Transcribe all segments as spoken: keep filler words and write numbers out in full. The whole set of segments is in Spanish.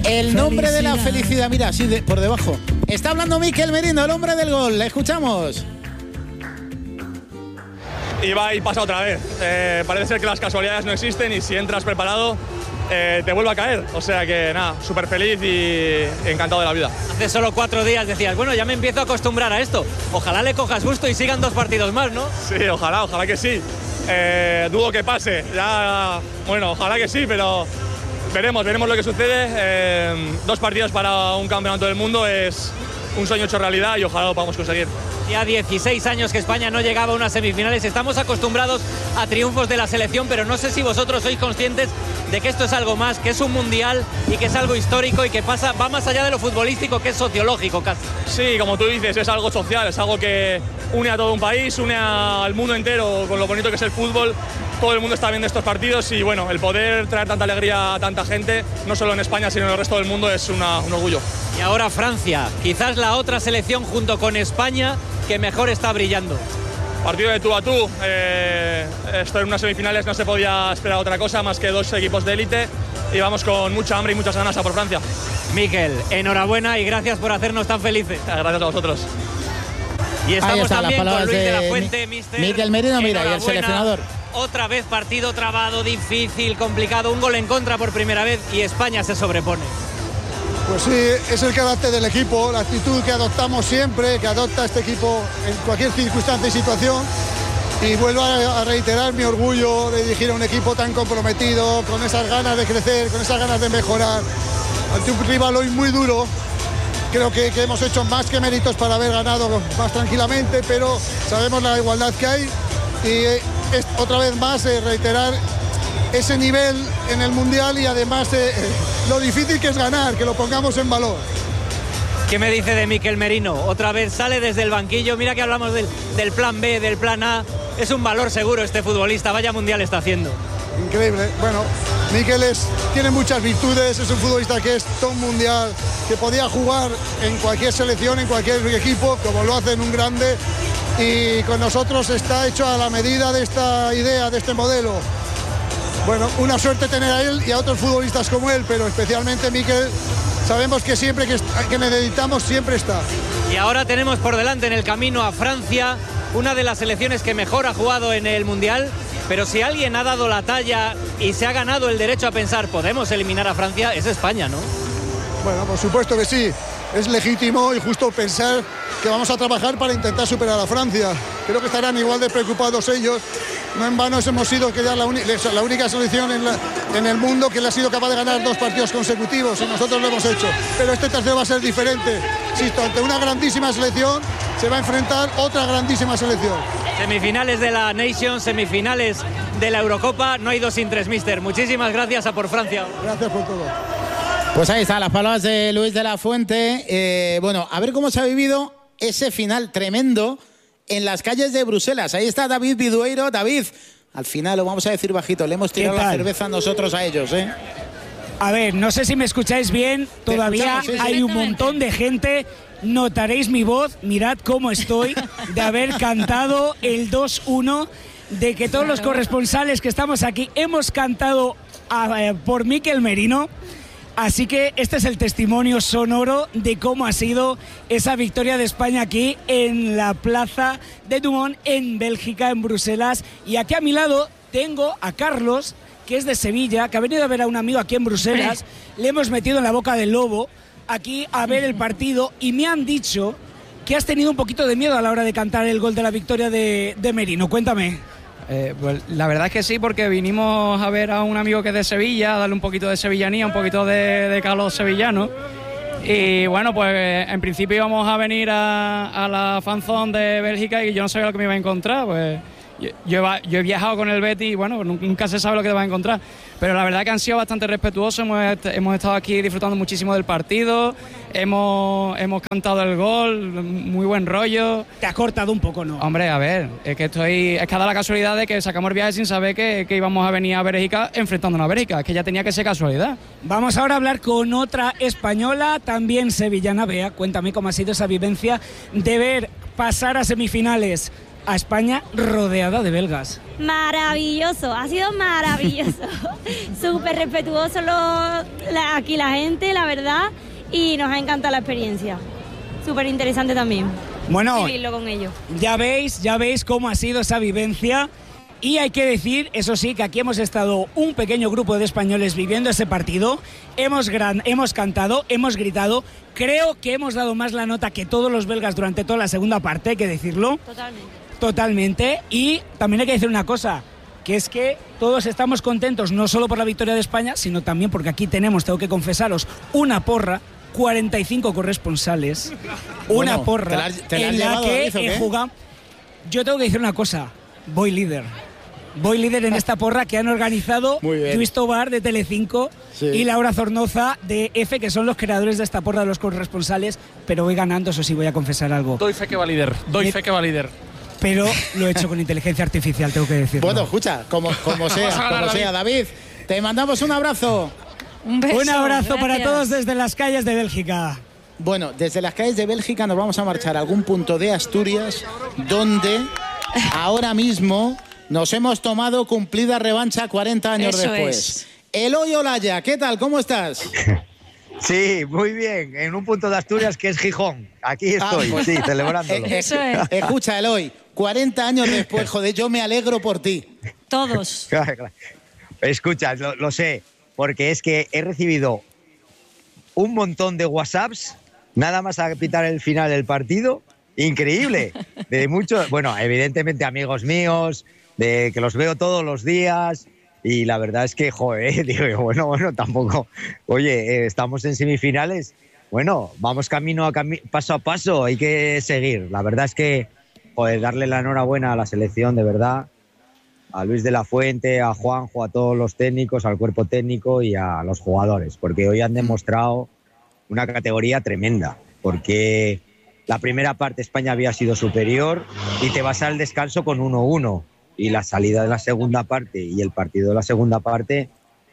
El nombre de la felicidad, mira, así de, por debajo. Está hablando Mikel Merino, el hombre del gol. Le escuchamos. Y va y pasa otra vez. Eh, parece ser que las casualidades no existen y si entras preparado eh, te vuelve a caer. O sea que nada, súper feliz y encantado de la vida. Hace solo cuatro días decías, bueno, ya me empiezo a acostumbrar a esto. Ojalá le cojas gusto y sigan dos partidos más, ¿no? Sí, ojalá, ojalá que sí. Eh, dudo que pase. Ya, bueno, ojalá que sí, pero veremos, veremos lo que sucede. Eh, dos partidos para un campeonato del mundo es un sueño hecho realidad y ojalá lo podamos conseguir. Ya dieciséis años que España no llegaba a unas semifinales. Estamos acostumbrados a triunfos de la selección, pero no sé si vosotros sois conscientes de que esto es algo más, que es un mundial y que es algo histórico y que pasa, va más allá de lo futbolístico, que es sociológico casi. Sí, como tú dices, es algo social, es algo que une a todo un país, une al mundo entero con lo bonito que es el fútbol. Todo el mundo está viendo estos partidos y bueno, el poder traer tanta alegría a tanta gente, no solo en España sino en el resto del mundo, es una, un orgullo. Y ahora Francia, quizás la otra selección junto con España que mejor está brillando. Partido de tú a tú, eh, esto en unas semifinales no se podía esperar otra cosa más que dos equipos de élite y vamos con mucha hambre y muchas ganas a por Francia. Mikel, enhorabuena y gracias por hacernos tan felices. Gracias a vosotros. Y estamos también con Luis de, de la Fuente, mister Mikel Merino, mira, y el seleccionador. Otra vez partido trabado, difícil, complicado, un gol en contra por primera vez y España se sobrepone. Pues sí, es el carácter del equipo, la actitud que adoptamos siempre, que adopta este equipo en cualquier circunstancia y situación. Y vuelvo a reiterar mi orgullo de dirigir a un equipo tan comprometido, con esas ganas de crecer, con esas ganas de mejorar. Ante un rival hoy muy duro, creo que, que hemos hecho más que méritos para haber ganado más tranquilamente, pero sabemos la igualdad que hay y es, otra vez más eh, reiterar ese nivel en el Mundial y además eh, lo difícil que es ganar, que lo pongamos en valor. ¿Qué me dice de Mikel Merino? Otra vez sale desde el banquillo, mira que hablamos del, del plan B, del plan A, es un valor seguro este futbolista, vaya Mundial está haciendo. Increíble, bueno, Mikel es, tiene muchas virtudes, es un futbolista que es todo un mundial, que podía jugar en cualquier selección, en cualquier equipo, como lo hace en un grande, y con nosotros está hecho a la medida de esta idea, de este modelo. Bueno, una suerte tener a él y a otros futbolistas como él, pero especialmente Mikel, sabemos que siempre que, que necesitamos, siempre está. Y ahora tenemos por delante en el camino a Francia, una de las selecciones que mejor ha jugado en el Mundial, pero si alguien ha dado la talla y se ha ganado el derecho a pensar, podemos eliminar a Francia, es España, ¿no? Bueno, por supuesto que sí, es legítimo y justo pensar que vamos a trabajar para intentar superar a Francia. Creo que estarán igual de preocupados ellos. No en vano hemos sido que ya la, la única selección en, la, en el mundo que le ha sido capaz de ganar dos partidos consecutivos y nosotros lo hemos hecho. Pero este tercero va a ser diferente. Insisto, ante una grandísima selección se va a enfrentar otra grandísima selección. Semifinales de la Nations, semifinales de la Eurocopa, no hay dos sin tres, mister. Muchísimas gracias a por Francia. Gracias por todo. Pues ahí están las palabras de Luis de la Fuente. Eh, bueno, a ver cómo se ha vivido ese final tremendo en las calles de Bruselas. Ahí está David Bidueiro. David, al final lo vamos a decir bajito, le hemos tirado la cerveza nosotros a ellos, ¿eh? A ver, no sé si me escucháis bien, todavía sí, sí. Hay un montón de gente, notaréis mi voz, mirad cómo estoy, de haber cantado el dos uno, de que todos los corresponsales que estamos aquí hemos cantado a, eh, por Mikel Merino. Así que este es el testimonio sonoro de cómo ha sido esa victoria de España aquí en la plaza de Dumont, en Bélgica, en Bruselas. Y aquí a mi lado tengo a Carlos, que es de Sevilla, que ha venido a ver a un amigo aquí en Bruselas. Le hemos metido en la boca del lobo aquí a ver el partido y me han dicho que has tenido un poquito de miedo a la hora de cantar el gol de la victoria de, de Merino. Cuéntame. Eh, pues la verdad es que sí, porque vinimos a ver a un amigo que es de Sevilla, a darle un poquito de sevillanía, un poquito de, de calor sevillano. Y bueno, pues en principio íbamos a venir a, a la fanzone de Bélgica y yo no sabía lo que me iba a encontrar. Pues yo, yo, he, yo he viajado con el Betis y bueno, nunca se sabe lo que te vas a encontrar. Pero la verdad que han sido bastante respetuosos, hemos, hemos estado aquí disfrutando muchísimo del partido, hemos, hemos cantado el gol, muy buen rollo. Te ha cortado un poco, ¿no? Hombre, a ver, es que estoy, es que ha dado la casualidad de que sacamos el viaje sin saber que, que íbamos a venir a Bélgica enfrentándonos a Bélgica, es que ya tenía que ser casualidad. Vamos ahora a hablar con otra española, también sevillana. Bea, cuéntame cómo ha sido esa vivencia de ver pasar a semifinales a España rodeada de belgas. Maravilloso, ha sido maravilloso. Súper respetuoso lo, la, aquí la gente, la verdad, y nos ha encantado la experiencia. Súper interesante también. Bueno, vivirlo con ellos. Ya veis, ya veis cómo ha sido esa vivencia. Y hay que decir, eso sí, que aquí hemos estado un pequeño grupo de españoles viviendo ese partido, hemos, gran, hemos cantado, hemos gritado, creo que hemos dado más la nota que todos los belgas durante toda la segunda parte, hay que decirlo. Totalmente. Totalmente, y también hay que decir una cosa, que es que todos estamos contentos no solo por la victoria de España, sino también porque aquí tenemos, tengo que confesaros, una porra, cuarenta y cinco corresponsales, una bueno, porra te la, te la en llevado, la que David, he jugado. Yo tengo que decir una cosa, voy líder. Voy líder en esta porra que han organizado Luis Tobar de Telecinco sí. y Laura Zornoza de F, que son los creadores de esta porra de los corresponsales, pero voy ganando, eso sí, voy a confesar algo. Doy fe que va líder, doy Me... fe que va líder. Pero lo he hecho con inteligencia artificial, tengo que decirlo. Bueno, escucha, como, como sea, como sea, David, te mandamos un abrazo. Un beso. Un abrazo Gracias. para todos desde las calles de Bélgica. Bueno, desde las calles de Bélgica nos vamos a marchar a algún punto de Asturias donde ahora mismo nos hemos tomado cumplida revancha cuarenta años Eso después. Es. Eloy Olaya, ¿qué tal? ¿Cómo estás? Sí, muy bien. En un punto de Asturias que es Gijón. Aquí estoy, ah, pues, sí, celebrándolo. Eh, Eso es. Escucha, Eloy, cuarenta años después, joder, yo me alegro por ti. Todos. Claro, claro. Escucha, lo, lo sé, porque es que he recibido un montón de WhatsApps, nada más a pitar el final del partido. Increíble. De muchos, bueno, evidentemente amigos míos, de que los veo todos los días, y la verdad es que, joder, digo, bueno, bueno, tampoco, oye, eh, estamos en semifinales, bueno, vamos camino a cami- paso a paso, hay que seguir. La verdad es que, joder, darle la enhorabuena a la selección, de verdad, a Luis de la Fuente, a Juanjo, a todos los técnicos, al cuerpo técnico y a los jugadores, porque hoy han demostrado una categoría tremenda, porque la primera parte España había sido superior y te vas al descanso con uno uno. Y la salida de la segunda parte y el partido de la segunda parte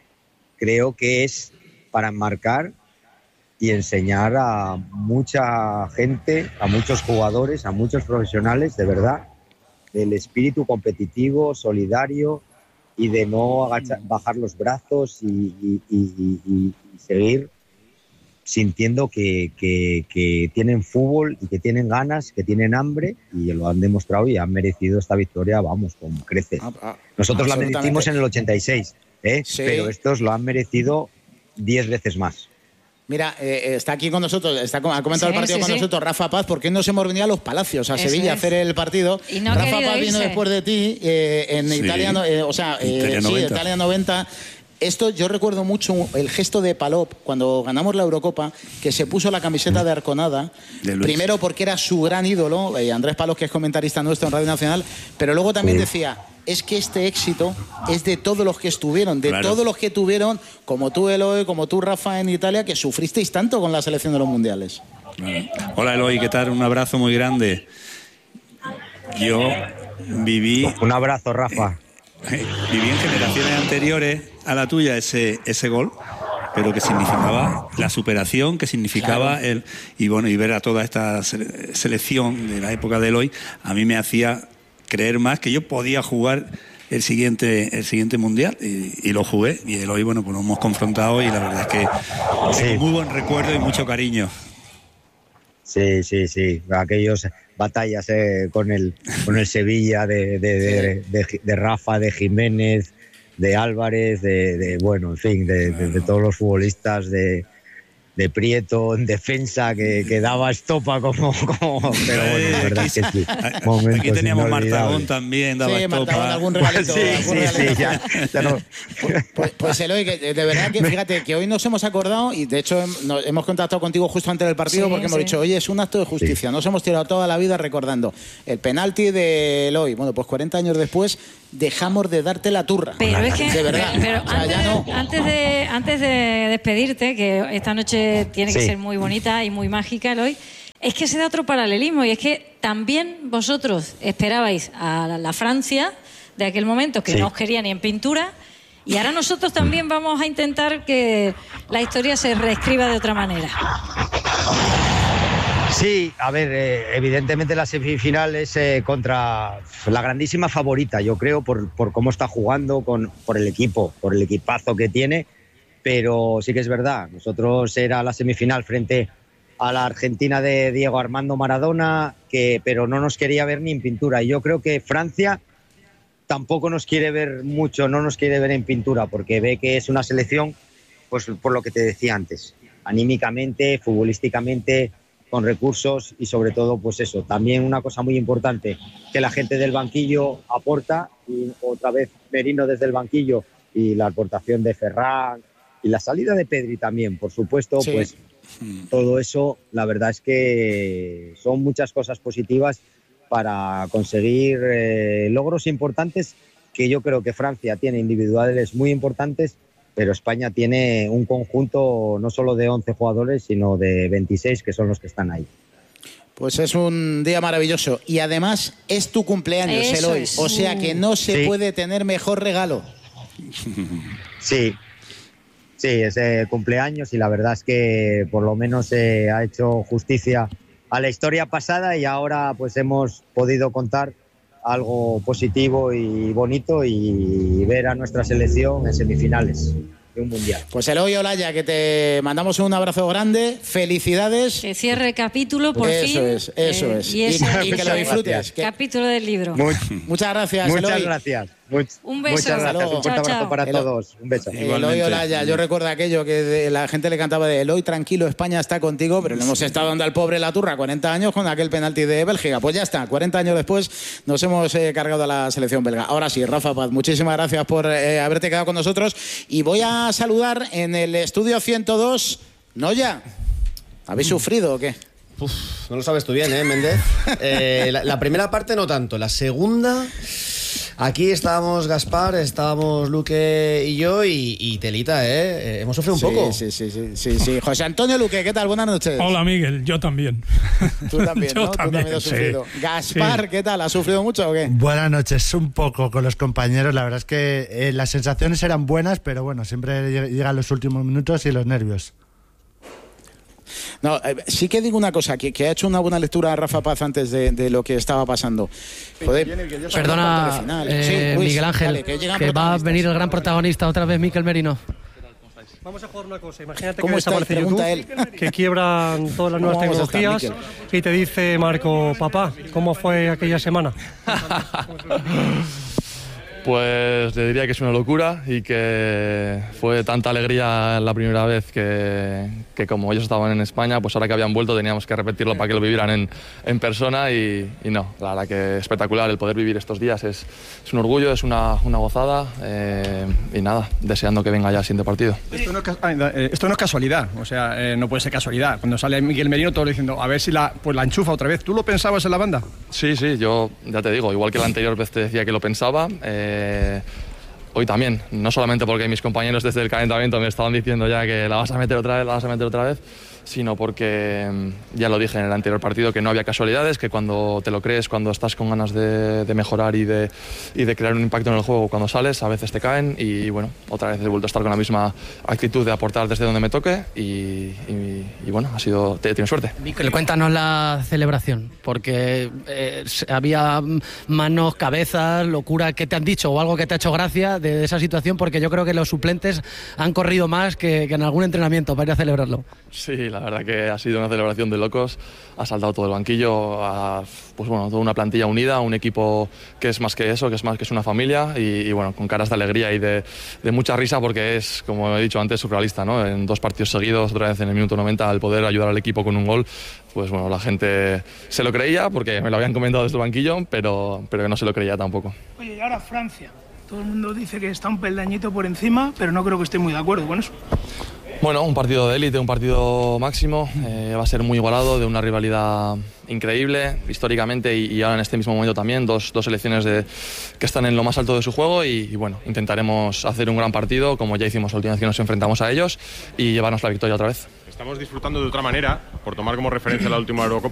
creo que es para enmarcar y enseñar a mucha gente, a muchos jugadores, a muchos profesionales, de verdad, del espíritu competitivo, solidario y de no agachar, bajar los brazos y, y, y, y, y seguir sintiendo que, que, que tienen fútbol y que tienen ganas, que tienen hambre, y lo han demostrado y han merecido esta victoria, vamos, con creces. Ah, ah, Nosotros la merecimos en el ochenta y seis, ¿eh? Sí. Pero estos lo han merecido diez veces más. Mira, eh, está aquí con nosotros, está, ha comentado sí, el partido sí, con sí. nosotros Rafa Paz, porque nos hemos venido a Los Palacios, a Eso Sevilla, es. a hacer el partido. Y no Rafa Paz vino irse. después de ti eh, en sí. Italia, eh, o sea, eh, Italia sí, noventa. Italia noventa. Esto yo recuerdo mucho el gesto de Palop cuando ganamos la Eurocopa, que se puso la camiseta de Arconada, de primero porque era su gran ídolo, eh, Andrés Palop, que es comentarista nuestro en Radio Nacional, pero luego también sí. decía, es que este éxito es de todos los que estuvieron, de claro. todos los que tuvieron, como tú, Eloy, como tú, Rafa, en Italia, que sufristeis tanto con la selección de los mundiales. Bueno. Hola, Eloy, ¿qué tal? Un abrazo muy grande. Yo viví... Un abrazo, Rafa. Viví en generaciones anteriores a la tuya ese, ese gol, pero que significaba la superación, que significaba claro. el y bueno y ver a toda esta selección de la época de Eloy, a mí me hacía creer más que yo podía jugar el siguiente el siguiente mundial y, y lo jugué, y Eloy, bueno, pues nos hemos confrontado y la verdad es que sí. tengo muy buen recuerdo y mucho cariño. Sí, sí, sí, aquellos batallas eh, con el con el Sevilla de, de, de, de, de Rafa, de Jiménez, de Álvarez, de, de bueno, en fin, de, de, de todos los futbolistas, de, de Prieto en defensa, que, que daba estopa como, como pero bueno, la verdad es que sí. Aquí teníamos Martagón también, daba sí, estopa. Martagón, algún regalito. Sí, algún sí, regalito. sí, ya, ya no. Pues, pues, pues Eloy, que de verdad que fíjate que hoy nos hemos acordado y de hecho nos, hemos contactado contigo justo antes del partido sí, porque hemos sí. dicho, oye, es un acto de justicia. Sí. Nos hemos tirado toda la vida recordando el penalti de Eloy. Bueno, pues cuarenta años después dejamos de darte la turra. Pero es que, de verdad. Pero, pero o sea, antes, ya no. antes, de, antes de despedirte, que esta noche tiene sí. que ser muy bonita y muy mágica, Eloy, es que se da otro paralelismo y es que también vosotros esperabais a la, la Francia de aquel momento que sí. no os quería ni en pintura, y ahora nosotros también vamos a intentar que la historia se reescriba de otra manera. Sí, a ver, eh, evidentemente la semifinal es eh, contra la grandísima favorita, yo creo, por, por cómo está jugando, con, por el equipo, por el equipazo que tiene, pero sí que es verdad, nosotros era la semifinal frente a la Argentina de Diego Armando Maradona, que, pero no nos quería ver ni en pintura, y yo creo que Francia tampoco nos quiere ver mucho, no nos quiere ver en pintura, porque ve que es una selección, pues por lo que te decía antes, anímicamente, futbolísticamente, con recursos y sobre todo, pues eso, también una cosa muy importante, que la gente del banquillo aporta, y otra vez Merino desde el banquillo, y la aportación de Ferran, y la salida de Pedri también, por supuesto, sí. Pues todo eso, la verdad es que son muchas cosas positivas para conseguir eh, logros importantes, que yo creo que Francia tiene individuales muy importantes, pero España tiene un conjunto no solo de once jugadores, sino de veintiséis, que son los que están ahí. Pues es un día maravilloso. Y además es tu cumpleaños, Eso Eloy. es. O sea que no se Sí. puede tener mejor regalo. Sí, sí, es eh, cumpleaños y la verdad es que por lo menos se eh, ha hecho justicia a la historia pasada y ahora pues hemos podido contar algo positivo y bonito y ver a nuestra selección en semifinales de un mundial. Pues Eloy Olaya, que te mandamos un abrazo grande, felicidades. Que cierre el capítulo, por eso fin. es, eso Eh, es. y Y, ese y que lo disfrutes. Que- capítulo del libro. Muy, muchas gracias, muchas Eloy. gracias. Much, Un beso. Muchas Hasta gracias. luego. Un fuerte Chao, abrazo chao. para Elo- todos. Un beso. Eloy Igualmente. Olaya, yo recuerdo aquello que de- la gente le cantaba de Eloy, tranquilo, España está contigo, pero le hemos estado dando al pobre la turra cuarenta años con aquel penalti de Bélgica. Pues ya está, cuarenta años después nos hemos eh, cargado a la selección belga. Ahora sí, Rafa Paz, muchísimas gracias por eh, haberte quedado con nosotros y voy a saludar en el estudio ciento dos, Noya. ¿Habéis sufrido o qué? Uf, no lo sabes tú bien, ¿eh, Méndez? Eh, la, la primera parte no tanto, la segunda... Aquí estábamos Gaspar, estábamos Luque y yo y, y telita, ¿eh? Eh, Hemos sufrido un Sí, poco. Sí, sí, sí, sí, sí. José Antonio Luque, ¿qué tal? Buenas noches. Hola Miguel, yo también. Tú también, Yo ¿no? Tú también, también has sí. sufrido. Gaspar, Sí. ¿qué tal? ¿Has sufrido mucho o qué? Buenas noches, un poco con los compañeros. La verdad es que eh, las sensaciones eran buenas, pero bueno, siempre lleg- llegan los últimos minutos y los nervios. No, eh, sí que digo una cosa, que, que ha hecho una buena lectura Rafa Paz antes de, de lo que estaba pasando. Joder, Perdona, parte final. eh, Sí, Luis, Miguel Ángel, dale, que llegan que va a protagonistas. venir el gran protagonista otra vez, Mikel Merino. Vamos a jugar una cosa. Imagínate ¿Cómo que estáis? desaparece Pregunta YouTube, él. que quiebran todas las ¿Cómo nuevas vamos a estar, tecnologías y te dice Marco, papá, ¿cómo fue aquella semana? Pues le diría que es una locura y que fue tanta alegría la primera vez que, que como ellos estaban en España, pues ahora que habían vuelto teníamos que repetirlo para que lo vivieran en, en persona y, y no, la verdad que espectacular el poder vivir estos días, es, es un orgullo, es una, una gozada eh, y nada, deseando que venga ya el siguiente partido. Esto no, es, ca- ah, eh, esto no es casualidad, o sea, eh, no puede ser casualidad. Cuando sale Miguel Merino, todo diciendo, a ver si la, pues la enchufa otra vez. ¿Tú lo pensabas en la banda? Sí, sí, yo ya te digo, igual que la anterior vez te decía que lo pensaba, eh, hoy también, no solamente porque mis compañeros desde el calentamiento me estaban diciendo ya que la vas a meter otra vez, la vas a meter otra vez, sino porque mm, ya lo dije en el anterior partido que no había casualidades, que cuando te lo crees, cuando estás con ganas de, de mejorar y de, y de crear un impacto en el juego cuando sales, a veces te caen y bueno, otra vez he vuelto a estar con la misma actitud de aportar desde donde me toque y, y, y bueno, ha sido, te, tienes suerte. Mikel, cuéntanos la celebración, porque eh, había manos, cabezas, locura, ¿qué te han dicho o algo que te ha hecho gracia de, de esa situación? Porque yo creo que los suplentes han corrido más que, que en algún entrenamiento para ir a celebrarlo. Sí, la verdad que ha sido una celebración de locos, ha saltado todo el banquillo, a, pues bueno, toda una plantilla unida, un equipo que es más que eso, que es más que es una familia y, y bueno, con caras de alegría y de, de mucha risa porque es, como he dicho antes, surrealista, ¿no? En dos partidos seguidos, otra vez en el minuto noventa, al poder ayudar al equipo con un gol, pues bueno, la gente se lo creía porque me lo habían comentado desde el banquillo, pero, pero no se lo creía tampoco. Oye, y ahora Francia. Todo el mundo dice que está un peldañito por encima, pero no creo que esté muy de acuerdo con eso. Bueno, un partido de élite, un partido máximo, eh, va a ser muy igualado, de una rivalidad increíble históricamente y, y ahora en este mismo momento también, dos, dos selecciones de, que están en lo más alto de su juego y, y bueno, intentaremos hacer un gran partido como ya hicimos la última vez que nos enfrentamos a ellos y llevarnos la victoria otra vez. Estamos disfrutando de otra manera, por tomar como referencia la última Eurocopa.